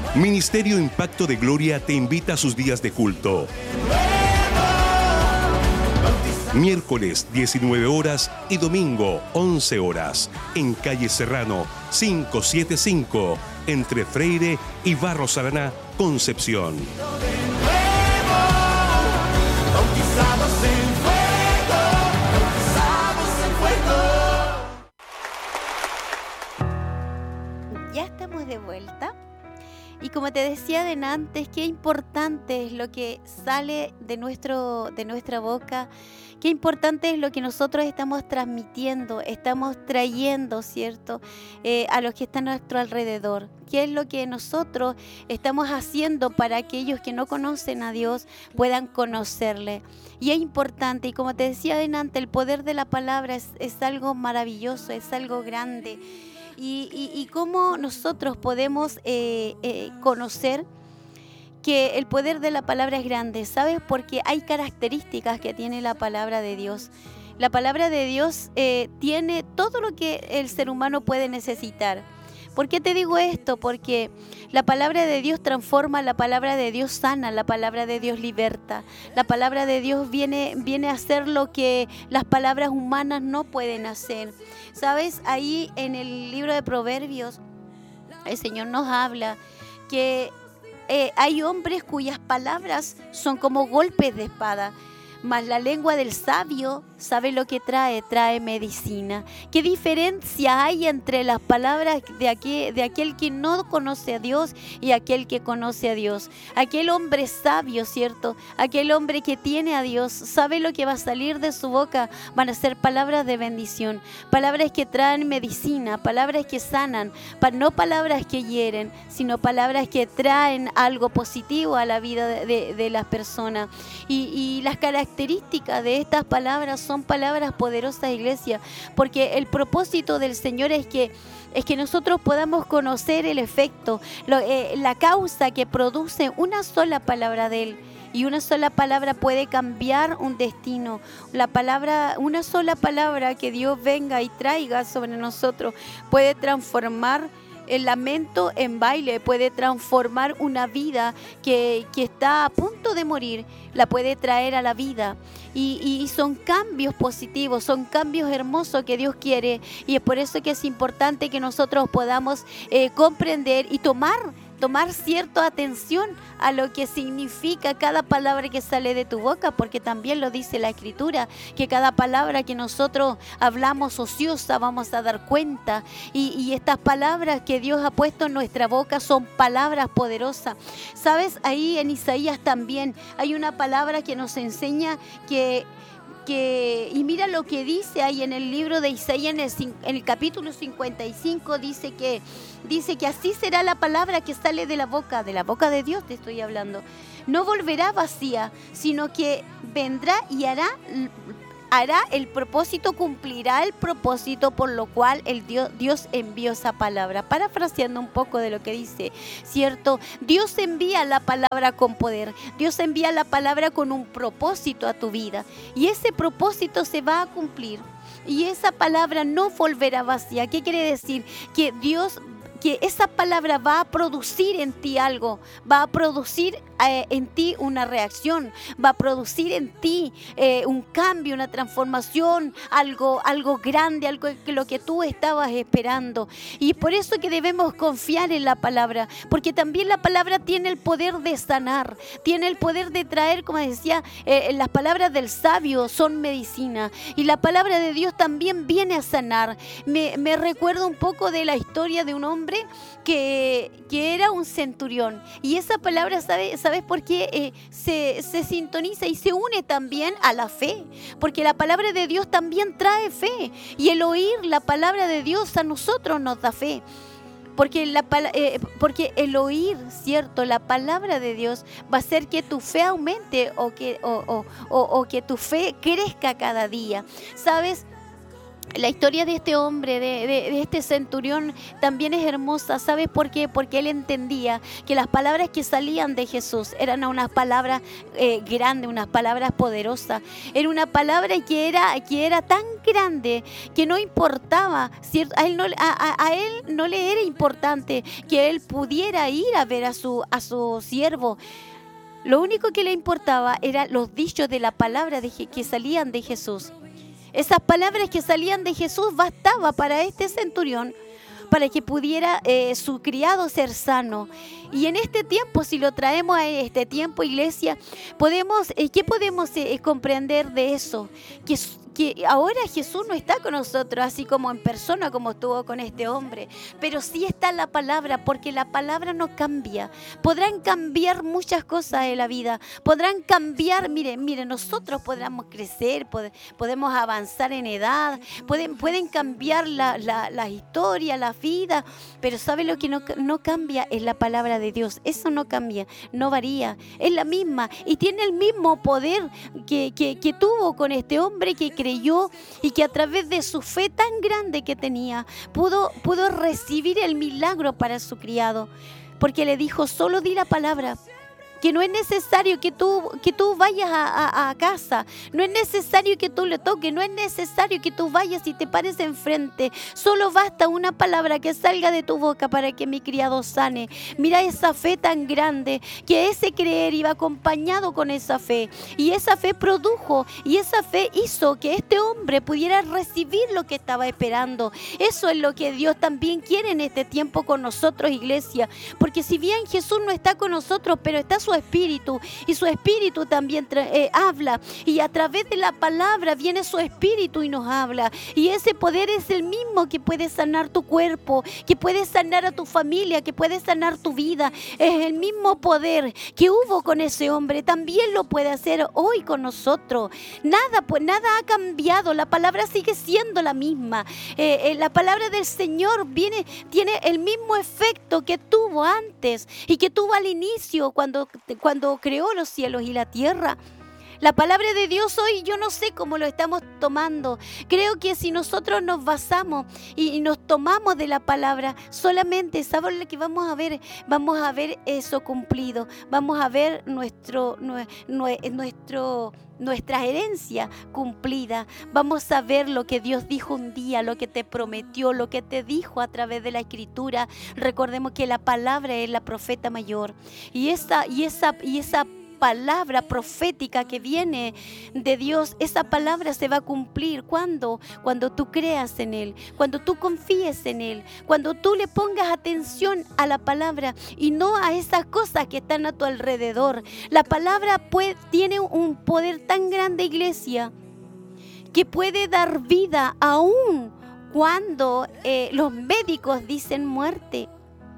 Ministerio Impacto de Gloria te invita a sus días de culto. Miércoles 19 horas y domingo 11 horas en calle Serrano 575 entre Freire y Barros Araná, Concepción. Ya estamos de vuelta. Y como te decía de antes, qué importante es lo que sale de nuestra boca, qué importante es lo que nosotros estamos transmitiendo, estamos trayendo, ¿cierto?, a los que están a nuestro alrededor. ¿Qué es lo que nosotros estamos haciendo para aquellos que no conocen a Dios puedan conocerle? Y es importante, y como te decía de antes, el poder de la palabra es algo maravilloso, es algo grande. Y cómo nosotros podemos conocer que el poder de la palabra es grande, ¿sabes? Porque hay características que tiene la palabra de Dios. La palabra de Dios tiene todo lo que el ser humano puede necesitar. ¿Por qué te digo esto? Porque la palabra de Dios transforma, la palabra de Dios sana, la palabra de Dios liberta. La palabra de Dios viene a hacer lo que las palabras humanas no pueden hacer. ¿Sabes? Ahí en el libro de Proverbios, el Señor nos habla que hay hombres cuyas palabras son como golpes de espada. Mas la lengua del sabio sabe lo que trae medicina. ¿Qué diferencia hay entre las palabras de aquel que no conoce a Dios y aquel que conoce a Dios? Aquel hombre sabio, ¿cierto? Aquel hombre que tiene a Dios, sabe lo que va a salir de su boca. Van a ser palabras de bendición, palabras que traen medicina, palabras que sanan, no palabras que hieren, sino palabras que traen algo positivo a la vida de las personas. Y las características de estas palabras son palabras poderosas, iglesia, porque el propósito del Señor es que nosotros podamos conocer el efecto, la causa que produce una sola palabra de Él. Y una sola palabra puede cambiar un destino. Una sola palabra que Dios venga y traiga sobre nosotros puede transformar el lamento en baile, puede transformar una vida que está a punto de morir, la puede traer a la vida. Y son cambios positivos, son cambios hermosos que Dios quiere. Y es por eso que es importante que nosotros podamos comprender y tomar cierta atención a lo que significa cada palabra que sale de tu boca, porque también lo dice la Escritura, que cada palabra que nosotros hablamos ociosa vamos a dar cuenta, y estas palabras que Dios ha puesto en nuestra boca son palabras poderosas. ¿Sabes? Ahí en Isaías también hay una palabra que nos enseña y mira lo que dice ahí en el libro de Isaías, en el capítulo 55, dice que así será la palabra que sale de la boca de Dios te estoy hablando. No volverá vacía, sino que vendrá y hará el propósito, cumplirá el propósito por lo cual Dios envió esa palabra. Parafraseando un poco de lo que dice, ¿cierto? Dios envía la palabra con poder. Dios envía la palabra con un propósito a tu vida. Y ese propósito se va a cumplir. Y esa palabra no volverá vacía. ¿Qué quiere decir? Que esa palabra va a producir en ti algo, va a producir en ti una reacción, va a producir en ti un cambio, una transformación, algo grande, algo que lo que tú estabas esperando. Y por eso que debemos confiar en la palabra, porque también la palabra tiene el poder de sanar, tiene el poder de traer, como decía, las palabras del sabio son medicina, y la palabra de Dios también viene a sanar. Me recuerdo un poco de la historia de un hombre que era un centurión, y esa palabra, ¿sabes por qué se sintoniza y se une también a la fe? Porque la palabra de Dios también trae fe, y el oír la palabra de Dios a nosotros nos da fe. Porque el oír, ¿cierto?, la palabra de Dios va a hacer que tu fe aumente o que tu fe crezca cada día. ¿Sabes? La historia de este hombre, de este centurión, también es hermosa. ¿Sabes por qué? Porque él entendía que las palabras que salían de Jesús eran unas palabras grandes, unas palabras poderosas. Era una palabra que era tan grande que no importaba, ¿cierto? A él no le era importante que él pudiera ir a ver a su siervo. Lo único que le importaba eran los dichos de la palabra que salían de Jesús. Esas palabras que salían de Jesús bastaba para este centurión para que pudiera su criado ser sano. Y en este tiempo, si lo traemos a este tiempo, iglesia, ¿qué podemos comprender de eso? Que ahora Jesús no está con nosotros así como en persona como estuvo con este hombre, pero sí está la palabra, porque la palabra no cambia. Podrán cambiar muchas cosas en la vida, podrán cambiar, mire, nosotros podremos crecer, podemos avanzar en edad, pueden cambiar la historia, la vida, pero ¿sabe lo que no cambia? Es la palabra de Dios. Eso no cambia, no varía, es la misma y tiene el mismo poder que tuvo con este hombre que creyó y que a través de su fe tan grande que tenía pudo recibir el milagro para su criado, porque le dijo: solo di la palabra, que no es necesario que tú vayas a casa, no es necesario que tú le toques, no es necesario que tú vayas y te pares enfrente, solo basta una palabra que salga de tu boca para que mi criado sane. Mira esa fe tan grande, que ese creer iba acompañado con esa fe, y esa fe produjo, y esa fe hizo que este hombre pudiera recibir lo que estaba esperando. Eso es lo que Dios también quiere en este tiempo con nosotros, iglesia, porque si bien Jesús no está con nosotros, pero está su espíritu, y su espíritu también habla, y a través de la palabra viene su espíritu y nos habla, y ese poder es el mismo que puede sanar tu cuerpo, que puede sanar a tu familia, que puede sanar tu vida. Es el mismo poder que hubo con ese hombre, también lo puede hacer hoy con nosotros. Nada ha cambiado, la palabra sigue siendo la misma. La palabra del Señor tiene el mismo efecto que tuvo antes y que tuvo al inicio cuando creó los cielos y la tierra. La palabra de Dios hoy, yo no sé cómo lo estamos tomando. Creo que si nosotros nos basamos y nos tomamos de la palabra, solamente, ¿sabes lo que vamos a ver? Vamos a ver eso cumplido. Vamos a ver nuestra herencia cumplida. Vamos a ver lo que Dios dijo un día, lo que te prometió, lo que te dijo a través de la Escritura. Recordemos que la palabra es la profeta mayor. Y esa palabra profética que viene de Dios, esa palabra se va a cumplir cuando tú creas en Él, cuando tú confíes en Él, cuando tú le pongas atención a la palabra y no a esas cosas que están a tu alrededor. La palabra tiene un poder tan grande, iglesia, que puede dar vida aún cuando los médicos dicen muerte.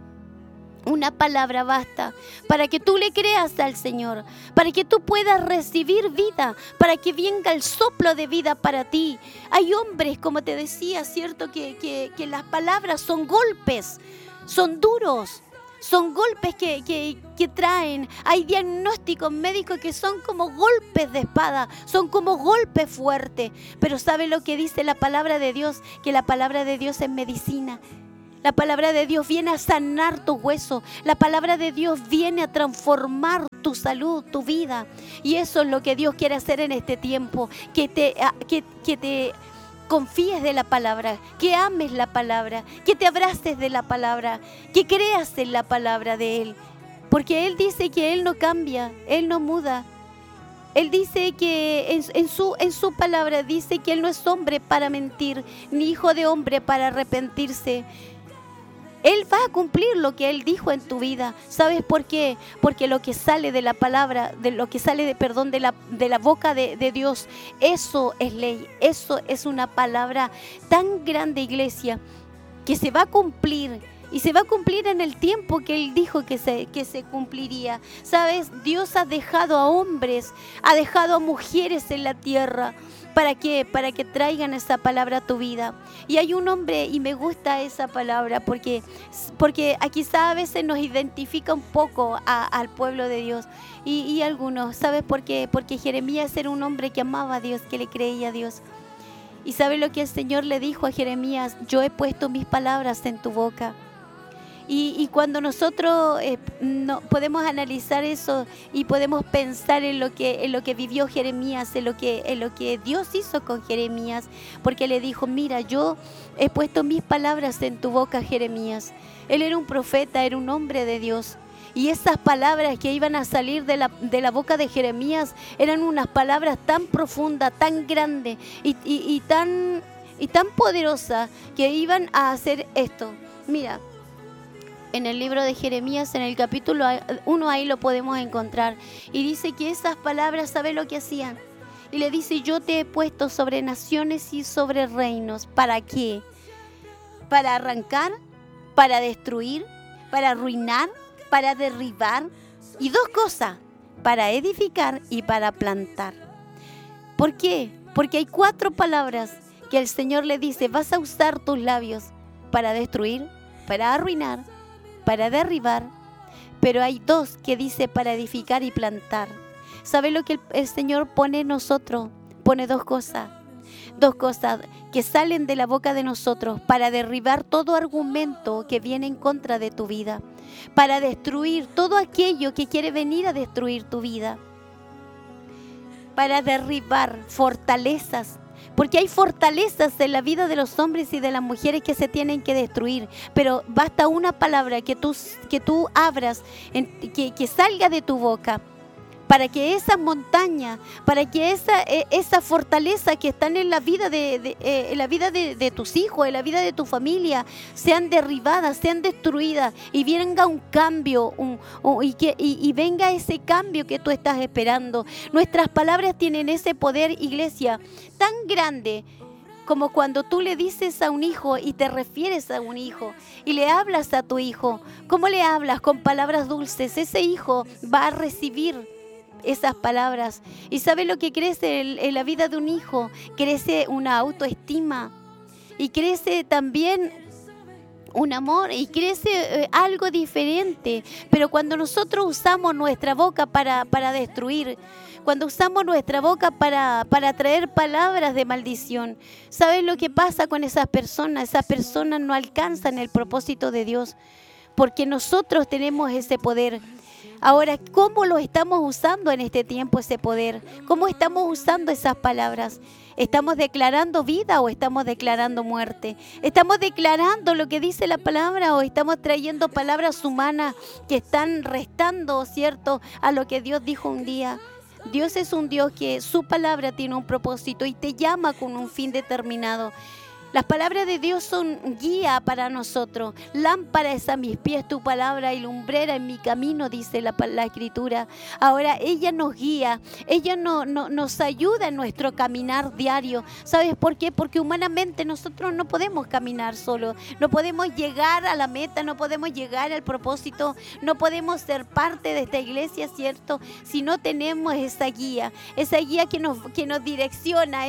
Una palabra basta para que tú le creas al Señor, para que tú puedas recibir vida, para que venga el soplo de vida para ti. Hay hombres, como te decía, ¿cierto? Que las palabras son golpes, son duros, son golpes que traen. Hay diagnósticos médicos que son como golpes de espada, son como golpes fuertes. Pero ¿sabe lo que dice la palabra de Dios? Que la palabra de Dios es medicina. La palabra de Dios viene a sanar tus huesos. La palabra de Dios viene a transformar tu salud, tu vida. Y eso es lo que Dios quiere hacer en este tiempo. Que te confíes de la palabra, que ames la palabra, que te abraces de la palabra, que creas en la palabra de Él. Porque Él dice que Él no cambia, Él no muda. Él dice que en su palabra dice que Él no es hombre para mentir, ni hijo de hombre para arrepentirse. Él va a cumplir lo que Él dijo en tu vida. ¿Sabes por qué? Porque lo que sale de la palabra, de la boca de Dios, eso es ley. Eso es una palabra tan grande, iglesia, que se va a cumplir. Y se va a cumplir en el tiempo que Él dijo que se cumpliría. ¿Sabes? Dios ha dejado a hombres, ha dejado a mujeres en la tierra. ¿Para qué? Para que traigan esa palabra a tu vida. Y hay un hombre, y me gusta esa palabra, porque quizá a veces nos identifica un poco al pueblo de Dios. Y algunos, ¿sabes por qué? Porque Jeremías era un hombre que amaba a Dios, que le creía a Dios. ¿Y sabe lo que el Señor le dijo a Jeremías? Yo he puesto mis palabras en tu boca. Y cuando nosotros no, podemos analizar eso y podemos pensar en lo que vivió Jeremías, en lo que Dios hizo con Jeremías, porque le dijo, mira, yo he puesto mis palabras en tu boca, Jeremías. Él era un profeta, era un hombre de Dios. Y esas palabras que iban a salir de la boca de Jeremías eran unas palabras tan profundas, tan grandes y tan poderosas que iban a hacer esto. Mira, en el libro de Jeremías, en el capítulo 1, ahí lo podemos encontrar. Y dice que esas palabras, ¿sabe lo que hacían? Y le dice, yo te he puesto sobre naciones y sobre reinos. ¿Para qué? Para arrancar, para destruir, para arruinar, para derribar. Y dos cosas, para edificar y para plantar. ¿Por qué? Porque hay 4 palabras que el Señor le dice, vas a usar tus labios para destruir, para arruinar, para derribar, pero hay 2 que dice para edificar y plantar. ¿Sabe lo que el Señor pone en nosotros? Pone 2 cosas que salen de la boca de nosotros para derribar todo argumento que viene en contra de tu vida, para destruir todo aquello que quiere venir a destruir tu vida, para derribar fortalezas. Porque hay fortalezas en la vida de los hombres y de las mujeres que se tienen que destruir. Pero basta una palabra que tú abras, que salga de tu boca, para que esa montaña, para que esa fortaleza que están en la vida de tus hijos, en la vida de tu familia, sean derribadas, sean destruidas y venga un cambio y venga ese cambio que tú estás esperando. Nuestras palabras tienen ese poder, iglesia, tan grande como cuando tú le dices a un hijo y te refieres a un hijo y le hablas a tu hijo. ¿Cómo le hablas? Con palabras dulces. Ese hijo va a recibir esas palabras. ¿Y sabe lo que crece en la vida de un hijo? Crece una autoestima y crece también un amor y crece algo diferente. Pero cuando nosotros usamos nuestra boca para destruir, cuando usamos nuestra boca para traer palabras de maldición, ¿sabes lo que pasa con esas personas? Esas personas no alcanzan el propósito de Dios, porque nosotros tenemos ese poder. Ahora, ¿cómo lo estamos usando en este tiempo ese poder? ¿Cómo estamos usando esas palabras? ¿Estamos declarando vida o estamos declarando muerte? ¿Estamos declarando lo que dice la palabra o estamos trayendo palabras humanas que están restando, cierto, a lo que Dios dijo un día? Dios es un Dios que su palabra tiene un propósito y te llama con un fin determinado. Las palabras de Dios son guía para nosotros. Lámpara es a mis pies tu palabra y lumbrera en mi camino, dice la Escritura. Ahora ella nos guía, ella nos ayuda en nuestro caminar diario. ¿Sabes por qué? Porque humanamente nosotros no podemos caminar solos. No podemos llegar a la meta, no podemos llegar al propósito, no podemos ser parte de esta iglesia, ¿cierto? Si no tenemos esa guía que nos direcciona,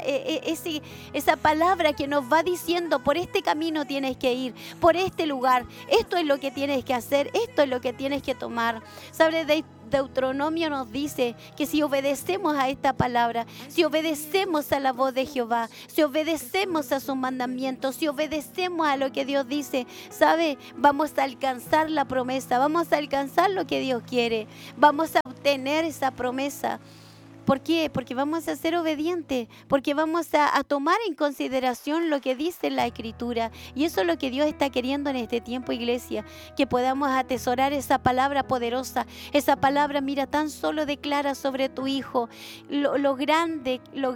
esa palabra que nos va diciendo, por este camino tienes que ir, por este lugar, esto es lo que tienes que hacer, esto es lo que tienes que tomar. ¿Sabes? Deuteronomio nos dice que si obedecemos a esta palabra, si obedecemos a la voz de Jehová, si obedecemos a sus mandamientos, si obedecemos a lo que Dios dice, ¿sabe? Vamos a alcanzar la promesa, vamos a alcanzar lo que Dios quiere, vamos a obtener esa promesa. ¿Por qué? Porque vamos a ser obedientes, porque vamos a tomar en consideración lo que dice la Escritura. Y eso es lo que Dios está queriendo en este tiempo, iglesia, que podamos atesorar esa palabra poderosa. Esa palabra, mira, tan solo declara sobre tu hijo lo grande.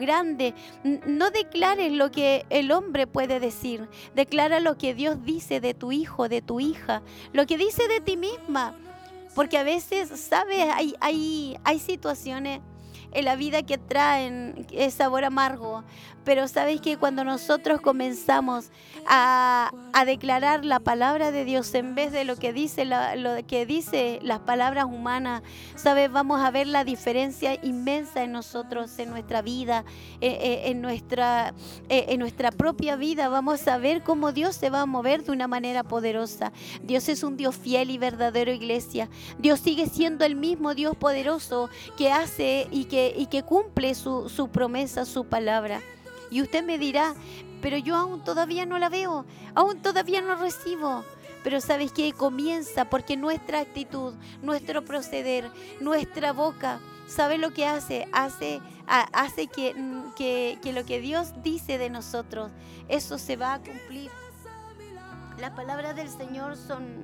No declares lo que el hombre puede decir, declara lo que Dios dice de tu hijo, de tu hija, lo que dice de ti misma. Porque a veces, ¿sabes? Hay situaciones en la vida que traen sabor amargo, pero sabes que cuando nosotros comenzamos a declarar la palabra de Dios en vez de lo que dice las palabras humanas, sabes, vamos a ver la diferencia inmensa en nosotros, en nuestra vida, en nuestra propia vida. Vamos a ver cómo Dios se va a mover de una manera poderosa. Dios es un Dios fiel y verdadero, iglesia. Dios sigue siendo el mismo Dios poderoso que hace y que cumple su promesa, su palabra. Y usted me dirá, pero yo aún todavía no la veo, aún todavía no recibo. Pero ¿sabes qué? Comienza porque nuestra actitud, nuestro proceder, nuestra boca, ¿sabe lo que hace? Hace que lo que Dios dice de nosotros, eso se va a cumplir. Las palabras del Señor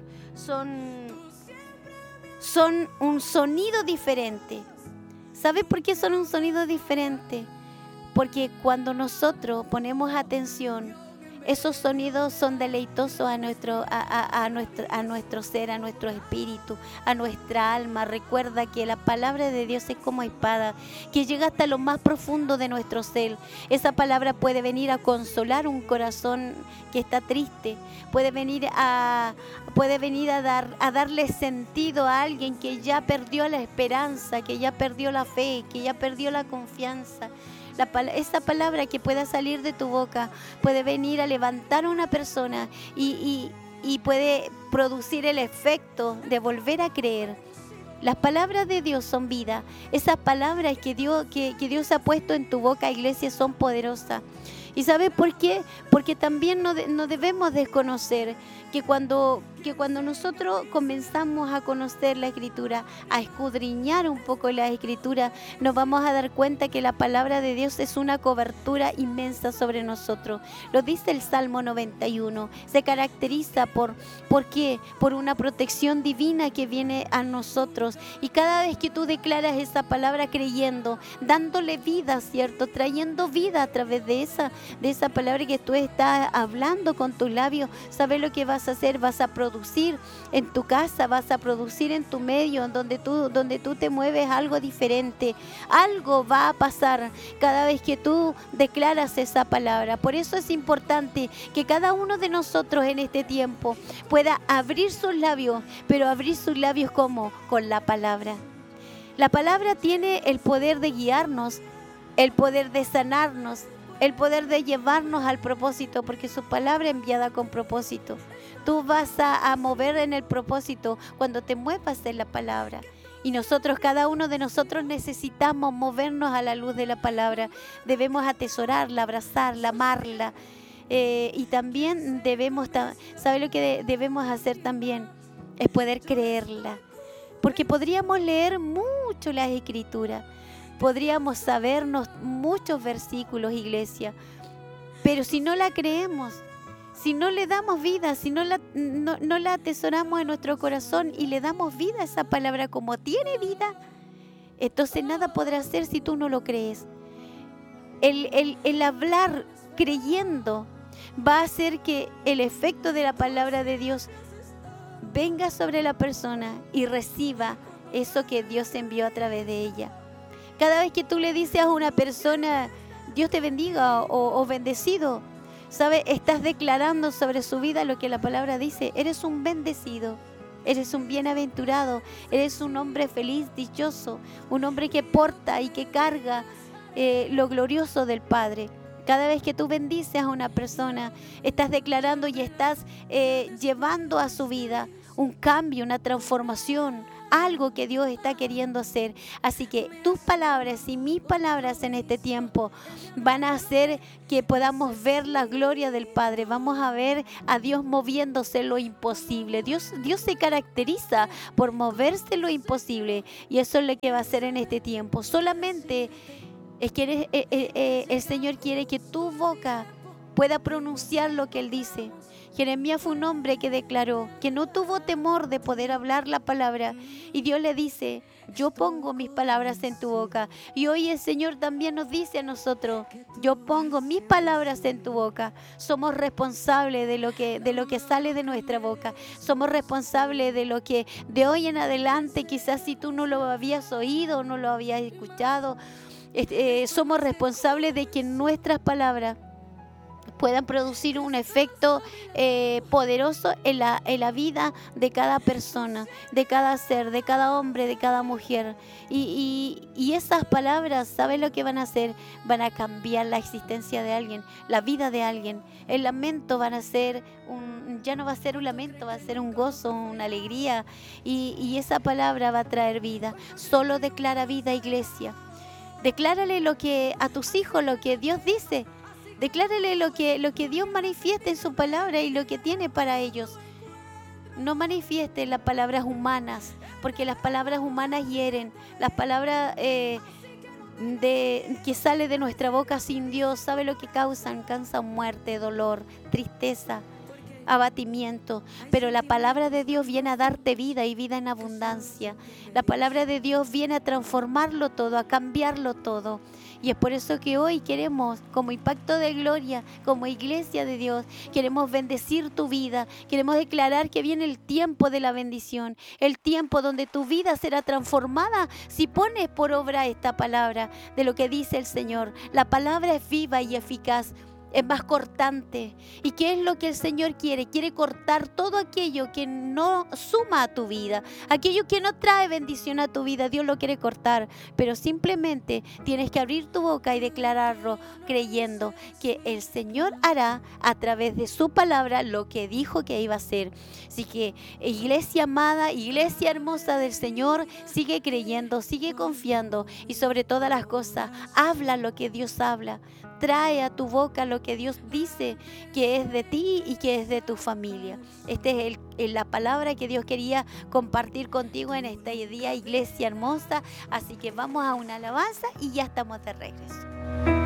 son un sonido diferente. ¿Sabes por qué son un sonido diferente? Porque cuando nosotros ponemos atención, esos sonidos son deleitosos a nuestro ser, a nuestro espíritu, a nuestra alma. Recuerda que la palabra de Dios es como espada, que llega hasta lo más profundo de nuestro ser. Esa palabra puede venir a consolar un corazón que está triste, puede venir a darle sentido a alguien que ya perdió la esperanza, que ya perdió la fe, que ya perdió la confianza. Esa palabra que pueda salir de tu boca puede venir a levantar a una persona y puede producir el efecto de volver a creer. Las palabras de Dios son vida. Esas palabras que Dios ha puesto en tu boca, iglesia, son poderosas. ¿Y sabes por qué? Porque también no debemos desconocer que cuando nosotros comenzamos a conocer la Escritura, a escudriñar un poco la Escritura, nos vamos a dar cuenta que la palabra de Dios es una cobertura inmensa sobre nosotros. Lo dice el Salmo 91. Se caracteriza ¿por qué? Por una protección divina que viene a nosotros. Y cada vez que tú declaras esa palabra creyendo, dándole vida, ¿cierto? Trayendo vida a través de esa palabra que tú estás hablando con tus labios, ¿sabes lo que vas a hacer? Vas a producir en tu casa, vas a producir en tu medio, donde tú te mueves, algo diferente. Algo va a pasar cada vez que tú declaras esa palabra. Por eso es importante que cada uno de nosotros en este tiempo pueda abrir sus labios, pero abrir sus labios ¿cómo? Con la palabra. La palabra tiene el poder de guiarnos, el poder de sanarnos, el poder de llevarnos al propósito, porque su palabra enviada con propósito. Tú vas a mover en el propósito cuando te muevas en la palabra. Y nosotros, cada uno de nosotros necesitamos movernos a la luz de la palabra. Debemos atesorarla, abrazarla, amarla. Y también ¿sabe lo que debemos hacer también? Es poder creerla. Porque podríamos leer mucho las Escrituras. Podríamos sabernos muchos versículos, iglesia, pero si no la creemos, si no le damos vida, si no la atesoramos en nuestro corazón y le damos vida a esa palabra como tiene vida, entonces nada podrá hacer si tú no lo crees. El hablar creyendo va a hacer que el efecto de la palabra de Dios venga sobre la persona y reciba eso que Dios envió a través de ella. Cada vez que tú le dices a una persona, Dios te bendiga o bendecido, ¿sabe? Estás declarando sobre su vida lo que la palabra dice. Eres un bendecido, eres un bienaventurado, eres un hombre feliz, dichoso, un hombre que porta y que carga lo glorioso del Padre. Cada vez que tú bendices a una persona, estás declarando y estás llevando a su vida un cambio, una transformación, algo que Dios está queriendo hacer. Así que tus palabras y mis palabras en este tiempo van a hacer que podamos ver la gloria del Padre. Vamos a ver a Dios moviéndose en lo imposible. Dios se caracteriza por moverse en lo imposible, y eso es lo que va a hacer en este tiempo. Solamente es que el Señor quiere que tu boca pueda pronunciar lo que Él dice. Jeremías fue un hombre que declaró que no tuvo temor de poder hablar la palabra, y Dios le dice: yo pongo mis palabras en tu boca. Y hoy el Señor también nos dice a nosotros: yo pongo mis palabras en tu boca. Somos responsables de lo que sale de nuestra boca. Somos responsables de lo que de hoy en adelante, quizás si tú no lo habías oído, no lo habías escuchado, somos responsables de que nuestras palabras puedan producir un efecto poderoso en la vida de cada persona, de cada ser, de cada hombre, de cada mujer. Y esas palabras, ¿sabes lo que van a hacer? Van a cambiar la existencia de alguien, la vida de alguien. El lamento ya no va a ser un lamento, va a ser un gozo, una alegría. Y esa palabra va a traer vida. Solo declara vida, iglesia. Declárale a tus hijos lo que Dios dice. Declárale lo que Dios manifiesta en su palabra y lo que tiene para ellos. No manifieste las palabras humanas, porque las palabras humanas hieren. Las palabras que sale de nuestra boca sin Dios, ¿sabe lo que causan? Causan muerte, dolor, tristeza, abatimiento. Pero la palabra de Dios viene a darte vida y vida en abundancia. La palabra de Dios viene a transformarlo todo, a cambiarlo todo. Y es por eso que hoy queremos, como Impacto de Gloria, como Iglesia de Dios, queremos bendecir tu vida. Queremos declarar que viene el tiempo de la bendición, el tiempo donde tu vida será transformada si pones por obra esta palabra de lo que dice el Señor. La palabra es viva y eficaz. Es más cortante. ¿Y qué es lo que el Señor quiere? Quiere cortar todo aquello que no suma a tu vida, aquello que no trae bendición a tu vida. Dios lo quiere cortar, pero simplemente tienes que abrir tu boca y declararlo creyendo que el Señor hará a través de su palabra lo que dijo que iba a hacer. Así que, iglesia amada, iglesia hermosa del Señor, sigue creyendo, sigue confiando y sobre todas las cosas, habla lo que Dios habla. Trae a tu boca lo que Dios dice que es de ti y que es de tu familia. Esta es la palabra que Dios quería compartir contigo en este día, iglesia hermosa. Así que vamos a una alabanza y ya estamos de regreso.